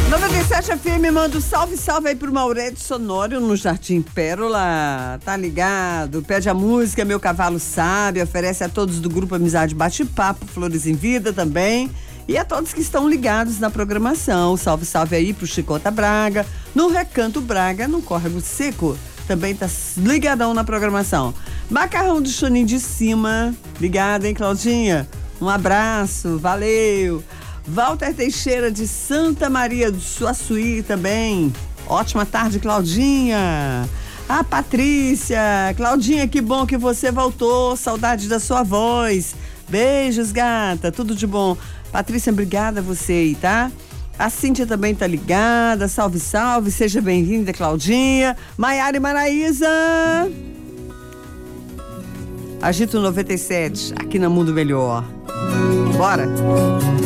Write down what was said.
97 FM, manda um salve aí pro Maurício Sonório no Jardim Pérola, tá ligado? Pede a música Meu Cavalo Sabe, oferece a todos do Grupo Amizade Bate-Papo, Flores em Vida também, e a todos que estão ligados na programação. Salve aí pro Chicota Braga, no Recanto Braga, no Córrego Seco, também tá ligadão na programação. Macarrão do Choninho de Cima, ligado, hein, Claudinha? Um abraço, valeu! Walter Teixeira de Santa Maria do Suaçuí também. Ótima tarde, Claudinha. A Patrícia. Claudinha, que bom que você voltou. Saudade da sua voz. Beijos, gata. Tudo de bom. Patrícia, obrigada a você aí, tá? A Cíntia também tá ligada. Salve. Seja bem-vinda, Claudinha. Maiara e Maraísa. Agito 97, aqui na Mundo Melhor. Bora.